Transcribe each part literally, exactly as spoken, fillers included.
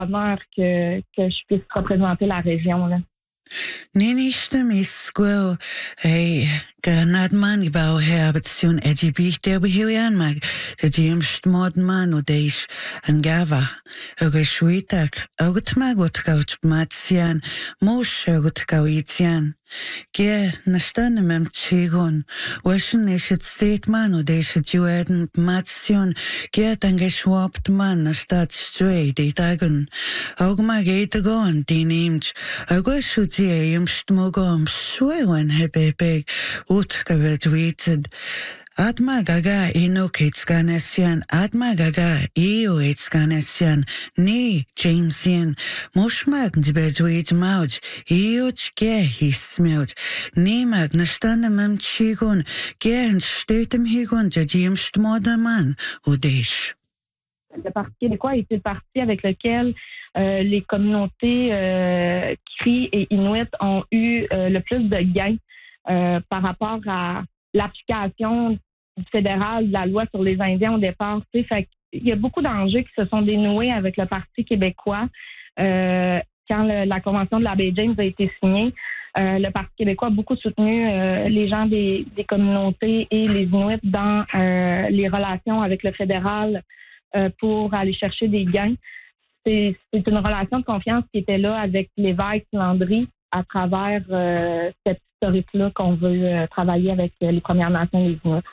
honneur que, que je puisse représenter la région, là. Ninishtam is squil a ganadman gibao habitation edibich der behian mag the James modman o deish and gava oga shwitak ogtmag wat gauch matsian mosh ogot gawitian Ge nastan mem chigon washin ishet state man o deish jueden matsion ge dange schwapt man na stad stray de dagon ogmag eitagon dinimch oga shuti im stmogom swewen hebebeg ut gavedwited Adma gaga ino kitsganesian, Adma gaga io itsganesian, ni Jamesian, mushmag dibedwid mauj, io ge hismeuj, ni mag nastanamam chigun, ge en stetem higun, jajim stmodaman, udesh. Le Parti québécois est le parti avec lequel euh, les communautés euh, Cris et Inuit ont eu euh, le plus de gains euh, par rapport à l'application du fédéral de la loi sur les Indiens au départ. Fait il y a beaucoup d'enjeux qui se sont dénoués avec le Parti québécois. Euh, quand le, la Convention de la baie James a été signée, euh, le Parti québécois a beaucoup soutenu euh, les gens des, des communautés et les Inuits dans euh, les relations avec le fédéral euh, pour aller chercher des gains. C'est, c'est une relation de confiance qui était là avec l'évêque Landry à travers euh, cette historique-là qu'on veut euh, travailler avec euh, les Premières Nations des Inuits.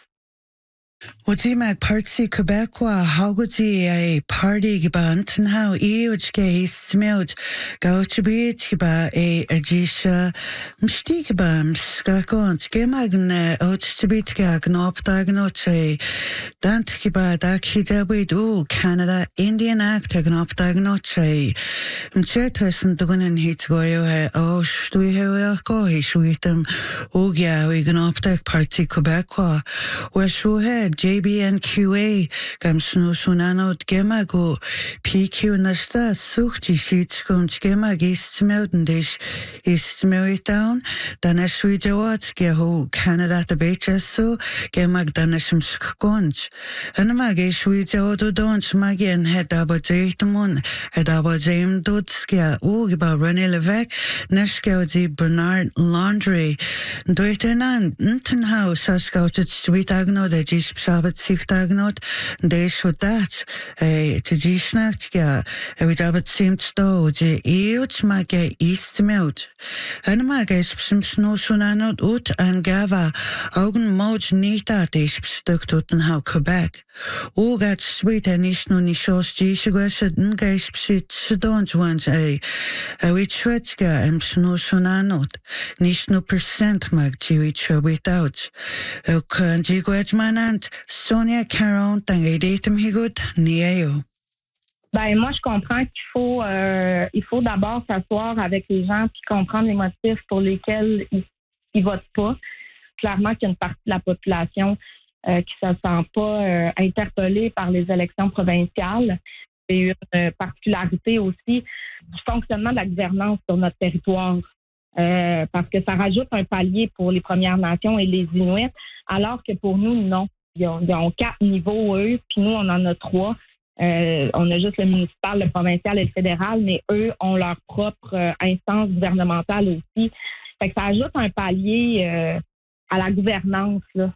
Wadi mag Parti Québécois hawgudi a party giba antanhau iuj ge smild gauchbit giba a ajisha mshti giba mskakont ge magne ochbit ga gnopdagnoche dant giba dakhidabid u Canada Indian Act gnopdagnoche mchetersen dugunen hitgoyo he o shtui he go he shuitem u gya we gnopdag Parti Québécois wa shuhe J B N Q A gam snu sunanot gemago P Q nasta suchti shitskum gemag istmelden dish istmelt down dann es wijawat geho Canada the beaches so gemag dann es mskkonch ana mag es wijawdo donch magen het abojeitumon het abojem dotskia u giba René Levesque neskauzi Bernard Landry doitenan ntenhau saskauchet switagno de jis Shabbat Siftagnot, de Shodat, a Tijishnaktia, a Vidabat Simsto, J. Eutmage East Melt. Anamages Psno Sunanot Ut and Gava, Augen Moj Nita, de Stuktotenhau Quebec. Ugat sweet and Ishno Nishos Jishagweshet Ngesh Psit Shadons once a a Wichwetska and Psno Sunanot, Nishno percent mag Jiwicha without. A Kanjigwetmanant. Sonia Caron, Tangadetum Higut, Nieo. Ben, moi, je comprends qu'il faut, euh, il faut d'abord s'asseoir avec les gens puis comprendre les motifs pour lesquels ils, ils votent pas. Clairement qu'il y a une partie de la population euh, qui ne se sent pas euh, interpellée par les élections provinciales. C'est une particularité aussi du fonctionnement de la gouvernance sur notre territoire. Euh, parce que ça rajoute un palier pour les Premières Nations et les Inuits, alors que pour nous, non. Ils ont, ils ont quatre niveaux, eux, puis nous, on en a trois. Euh, on a juste le municipal, le provincial et le fédéral, mais eux ont leur propre euh, instance gouvernementale aussi. Fait que ça ajoute un palier euh, à la gouvernance, là.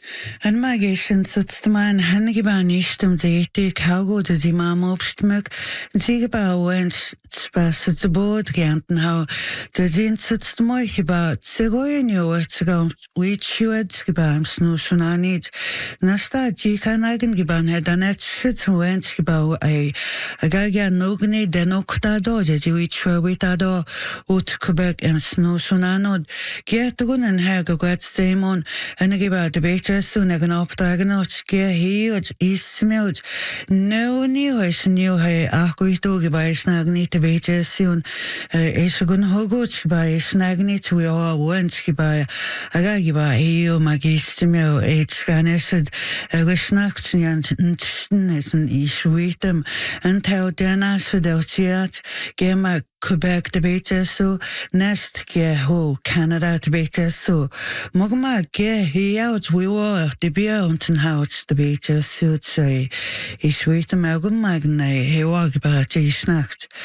An magation sutsman hangiban ishtum zeti kaugo de zimam obstmuk zigaba went spas at the board ganten how the zin sutsmoich about segoyenio etsigam which you had skibam snusunanit nasta jikanagan giban hedanet shits went skibao a agaga nogni denoctado jewichwa witado ut Quebec and snusunanod get gunen hagagat semon and giba debate Jesu nagan opdaganot ge hioj ismeuj no nios new he aguito ge by snagni te be Jesun esugun hogoch by snagni to we all went ge by agagi by io magismeo etsganesed agasnaktsnian ntnesen iswitem and how dana sudotiat gema Quebec debate so nest ge ho Canada debate so mogma ge he out we were the beyond house debate so say is sweet magun magne he wag ba snacht